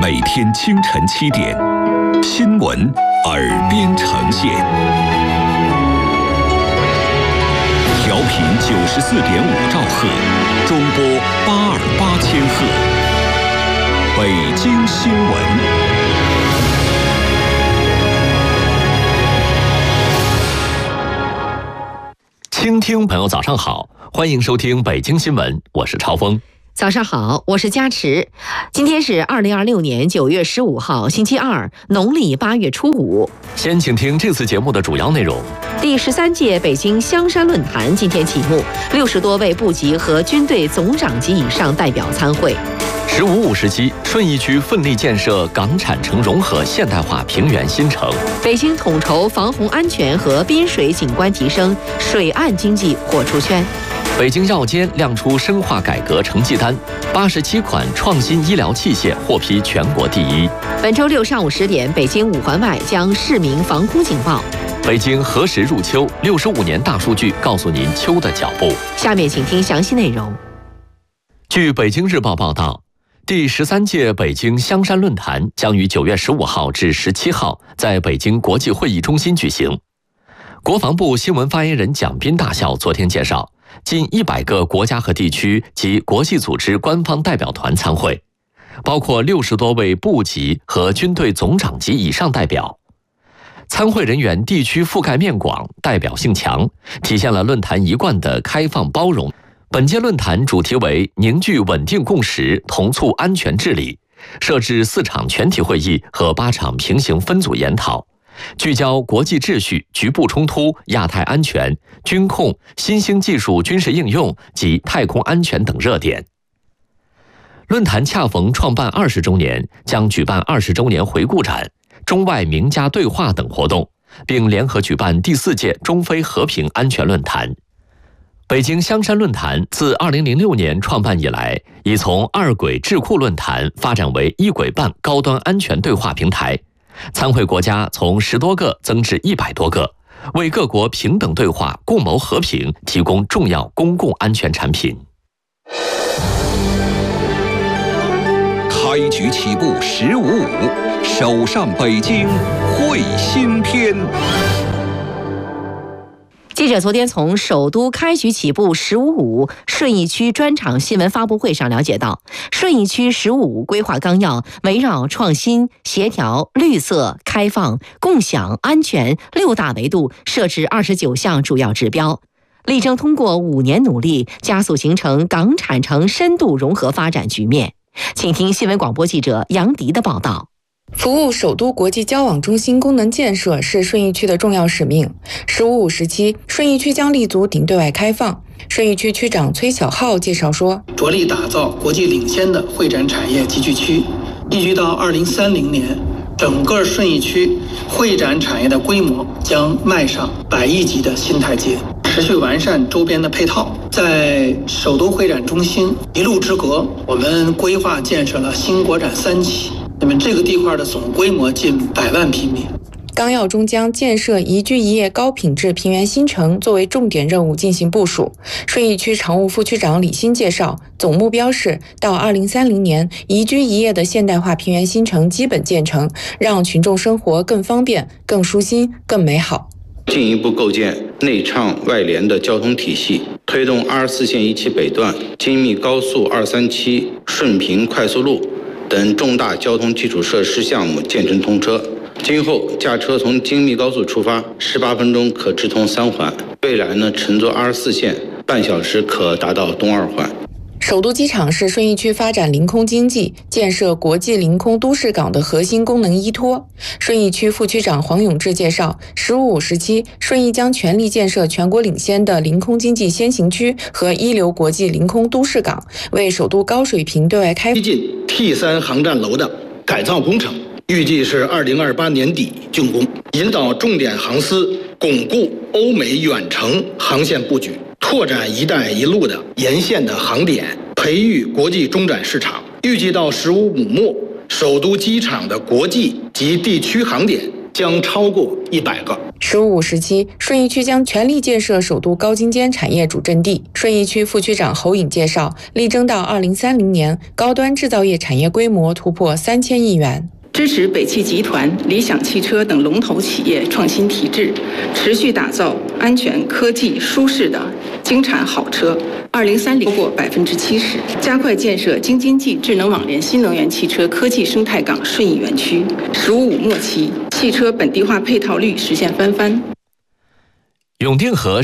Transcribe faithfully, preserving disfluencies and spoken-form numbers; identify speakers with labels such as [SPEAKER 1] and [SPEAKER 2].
[SPEAKER 1] 每天清晨七点，新闻耳边呈现。调频九十四点五兆赫，中波八二八千赫。北京新闻。
[SPEAKER 2] 倾听朋友早上好，欢迎收听北京新闻，我是超峰。
[SPEAKER 3] 早上好，我是佳池。今天是二零二六年九月十五号，星期二，农历八月初五。
[SPEAKER 2] 先请听这次节目的主要内容。
[SPEAKER 3] 第十三届北京香山论坛今天启幕，六十多位部级和军队总长级以上代表参会。
[SPEAKER 2] 十五五时期，顺义区奋力建设港产城融合现代化平原新城。
[SPEAKER 3] 北京统筹防洪安全和滨水景观提升，水岸经济火出圈。
[SPEAKER 2] 北京药监亮出深化改革成绩单，八十七款创新医疗器械获批全国第一。
[SPEAKER 3] 本周六上午十点，北京五环外将市民防空警报。
[SPEAKER 2] 北京何时入秋？六十五年大数据告诉您秋的脚步。
[SPEAKER 3] 下面请听详细内容。
[SPEAKER 2] 据北京日报报道，第十三届北京香山论坛将于九月十五号至十七号在北京国际会议中心举行。国防部新闻发言人蒋斌大校昨天介绍，近一百个国家和地区及国际组织官方代表团参会，包括六十多位部级和军队总长级以上代表。参会人员地区覆盖面广，代表性强，体现了论坛一贯的开放包容。本届论坛主题为凝聚稳定共识，同促安全治理，设置四场全体会议和八场平行分组研讨，聚焦国际秩序、局部冲突、亚太安全、军控、新兴技术军事应用及太空安全等热点。论坛恰逢创办二十周年，将举办二十周年回顾展、中外名家对话等活动，并联合举办第四届中非和平安全论坛。北京香山论坛自二零零六年创办以来，已从二轨智库论坛发展为一轨半高端安全对话平台，参会国家从十多个增至一百多个，为各国平等对话、共谋和平提供重要公共安全产品。
[SPEAKER 1] 开局起步十五五，首上北京会新篇。
[SPEAKER 3] 记者昨天从首都开局起步十五五顺义区专场新闻发布会上了解到，顺义区十五五规划纲要围绕创新、协调、绿色、开放、共享、安全六大维度设置二十九项主要指标，力争通过五年努力，加速形成港产城深度融合发展局面。请听新闻广播记者杨迪的报道。
[SPEAKER 4] 服务首都国际交往中心功能建设是顺义区的重要使命。十五五时期，顺义区将立足顶对外开放。顺义区区长崔小浩介绍说，
[SPEAKER 5] 着力打造国际领先的会展产业集聚区，预计到二零三零年，整个顺义区会展产业的规模将迈上百亿级的新台阶。持续完善周边的配套，在首都会展中心一路之隔，我们规划建设了新国展三期。那么这个地块的总规模近百万平米。
[SPEAKER 4] 纲要中将建设宜居宜业高品质平原新城作为重点任务进行部署。顺义区常务副区长李欣介绍，总目标是到二零三零年，宜居宜业的现代化平原新城基本建成，让群众生活更方便、更舒心、更美好。
[SPEAKER 6] 进一步构建内畅外联的交通体系，推动二十四线一期北段、京密高速二三期、顺平快速路等重大交通基础设施项目建成通车。今后驾车从京密高速出发，十八分钟可直通三环；未来呢，乘坐二十四线，半小时可达到东二环。
[SPEAKER 4] 首都机场是顺义区发展临空经济、建设国际临空都市港的核心功能依托。顺义区副区长黄永志介绍，十五五时期，顺义将全力建设全国领先的临空经济先行区和一流国际临空都市港，为首都高水平对外开放。
[SPEAKER 7] 推进 T 三航站楼的改造工程，预计是二零二八年底竣工，引导重点航司巩固欧美远程航线布局，拓展一带一路的沿线的航点，培育国际中转市场。预计到十五五末，首都机场的国际及地区航点将超过一百个。
[SPEAKER 4] 十五五时期，顺义区将全力建设首都高精尖产业主阵地。顺义区副区长侯颖介绍，力争到二零三零年，高端制造业产业规模突破三千亿元。
[SPEAKER 8] 支持北汽集团、理想汽车等龙头企业创新提质，持续打造安全、科技、舒适的京产好车。二零三零超过百分之七十，加快建设京津冀智能网联新能源汽车科技生态港顺义园区。十五五末期，汽车本地化配套率实现翻番。
[SPEAKER 2] 永定河